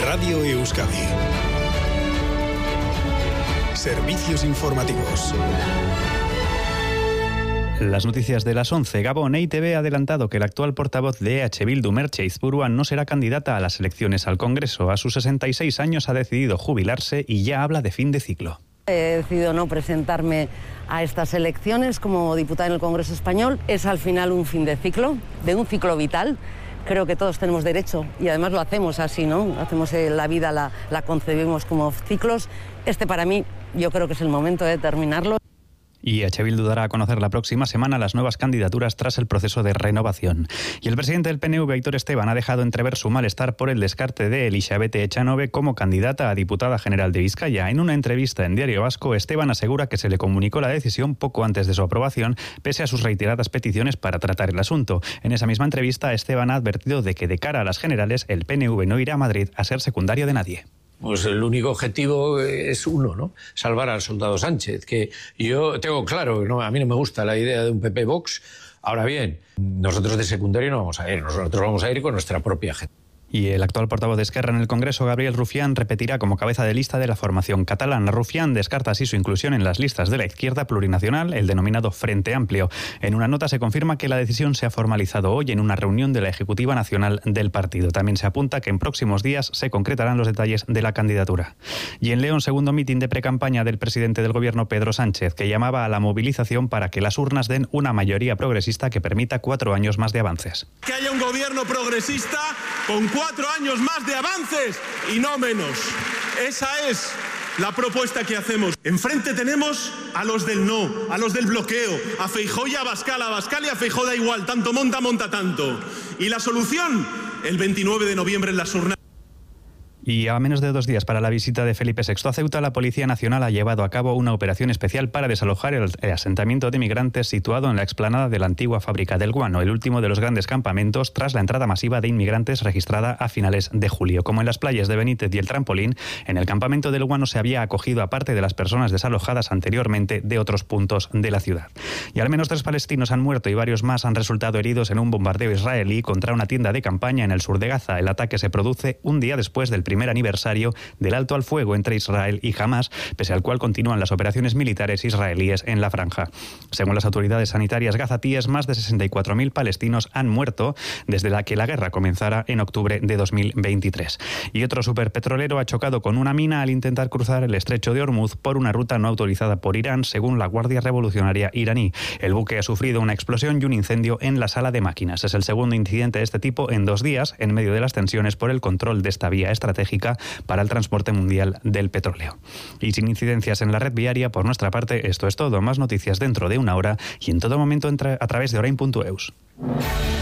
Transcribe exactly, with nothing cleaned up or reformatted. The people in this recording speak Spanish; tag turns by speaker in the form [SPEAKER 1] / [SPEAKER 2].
[SPEAKER 1] Radio Euskadi. Servicios informativos.
[SPEAKER 2] Las noticias de las once. Gabón. E I Te Be ha adelantado que el actual portavoz de E H Bildu, Merche Izpurua, no será candidata a las elecciones al Congreso. A sus sesenta y seis años ha decidido jubilarse y ya habla de fin de ciclo.
[SPEAKER 3] He decidido no presentarme a estas elecciones como diputada en el Congreso Español. Es al final un fin de ciclo, de un ciclo vital. Creo que todos tenemos derecho y además lo hacemos así, ¿no? Hacemos eh, la vida, la, la concebimos como ciclos. Este para mí, yo creo que es el momento de terminarlo.
[SPEAKER 2] Y E H Bildu dará a conocer la próxima semana las nuevas candidaturas tras el proceso de renovación. Y el presidente del P N V, Aitor Esteban, ha dejado entrever su malestar por el descarte de Elixabete Echanove como candidata a diputada general de Vizcaya. En una entrevista en Diario Vasco, Esteban asegura que se le comunicó la decisión poco antes de su aprobación, pese a sus reiteradas peticiones para tratar el asunto. En esa misma entrevista, Esteban ha advertido de que de cara a las generales, el P N V no irá a Madrid a ser secundario de nadie.
[SPEAKER 4] Pues el único objetivo es uno, ¿no? Salvar al soldado Sánchez, que yo tengo claro, ¿no? A mí no me gusta la idea de un P P Vox. Ahora bien, nosotros de secundario no vamos a ir, nosotros vamos a ir con nuestra propia gente.
[SPEAKER 2] Y el actual portavoz de Esquerra en el Congreso, Gabriel Rufián, repetirá como cabeza de lista de la formación catalana. Rufián descarta así su inclusión en las listas de la izquierda plurinacional, el denominado Frente Amplio. En una nota se confirma que la decisión se ha formalizado hoy en una reunión de la Ejecutiva Nacional del partido. También se apunta que en próximos días se concretarán los detalles de la candidatura. Y en León, segundo mitin de precampaña del presidente del Gobierno, Pedro Sánchez, que llamaba a la movilización para que las urnas den una mayoría progresista que permita cuatro años más de avances.
[SPEAKER 5] Que haya un gobierno progresista con cuatro años más de avances y no menos. Esa es la propuesta que hacemos. Enfrente tenemos a los del no, a los del bloqueo, a Feijóo y a Abascal. A Abascal y a Feijóo da igual, tanto monta, monta tanto. Y la solución, el veintinueve de noviembre en las urnas.
[SPEAKER 2] Y a menos de dos días para la visita de Felipe sexto a Ceuta, la Policía Nacional ha llevado a cabo una operación especial para desalojar el asentamiento de migrantes situado en la explanada de la antigua fábrica del Guano, el último de los grandes campamentos tras la entrada masiva de inmigrantes registrada a finales de julio. Como en las playas de Benítez y el Trampolín, en el campamento del Guano se había acogido a parte de las personas desalojadas anteriormente de otros puntos de la ciudad. Y al menos tres palestinos han muerto y varios más han resultado heridos en un bombardeo israelí contra una tienda de campaña en el sur de Gaza. El ataque se produce un día después del primer aniversario del alto al fuego entre Israel y Hamás, pese al cual continúan las operaciones militares israelíes en la franja. Según las autoridades sanitarias gazatíes, más de sesenta y cuatro mil palestinos han muerto desde la que la guerra comenzara en octubre de dos mil veintitrés. Y otro superpetrolero ha chocado con una mina al intentar cruzar el estrecho de Hormuz por una ruta no autorizada por Irán, según la Guardia Revolucionaria iraní. El buque ha sufrido una explosión y un incendio en la sala de máquinas. Es el segundo incidente de este tipo en dos días, en medio de las tensiones por el control de esta vía estratégica para el transporte mundial del petróleo. Y sin incidencias en la red viaria, por nuestra parte, esto es todo. Más noticias dentro de una hora y en todo momento a través de orain punto eus.